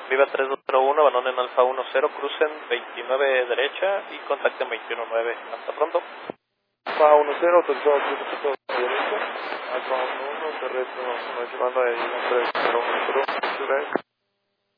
Viva 3201, abandonen Alfa 10, crucen 29 derecha y contacten 219. Hasta pronto. Alfa 10, autorizado cruce derecha. Alfa 11, terrestre, nos llevando a 301,